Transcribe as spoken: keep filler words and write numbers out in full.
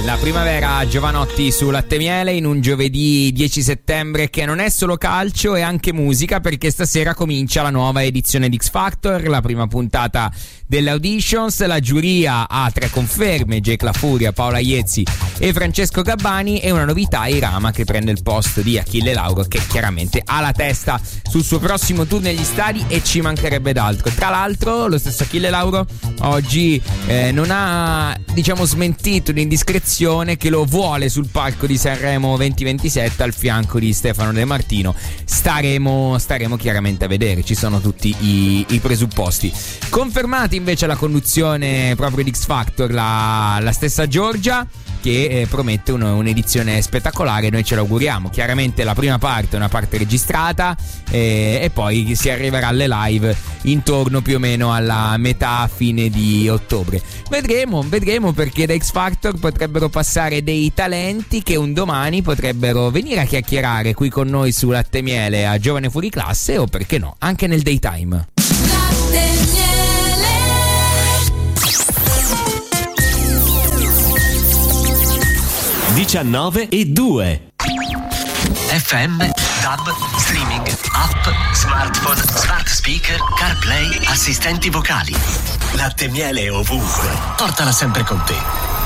La primavera Giovanotti su Latte Miele in un giovedì dieci settembre che non è solo calcio, è anche musica, perché stasera comincia la nuova edizione di X Factor, la prima puntata delle auditions. La giuria ha tre conferme: Jake La Furia, Paola Iezzi e Francesco Gabbani, e una novità, Irama, che prende il posto di Achille Lauro, che chiaramente ha la testa sul suo prossimo tour negli stadi e ci mancherebbe d'altro. Tra l'altro lo stesso Achille Lauro oggi eh, non ha, diciamo, smentito l'indiscrezione che lo vuole sul palco di Sanremo venti ventisette al fianco di Stefano De Martino. Staremo, staremo chiaramente a vedere, ci sono tutti i, i presupposti. Confermati invece la conduzione proprio di X Factor la, la stessa Giorgia, che eh, promette un, un'edizione spettacolare. Noi ce l'auguriamo. Chiaramente la prima parte è una parte registrata eh, e poi si arriverà alle live intorno più o meno alla metà fine di ottobre. Vedremo, vedremo, perché da X Factor potrebbero passare dei talenti che un domani potrebbero venire a chiacchierare qui con noi su Latte Miele a Giovane Fuori Classe, o perché no anche nel daytime. diciannove e due F M, DAB, streaming, app, smartphone, smart speaker, CarPlay, assistenti vocali. Latte Miele ovunque. Portala sempre con te.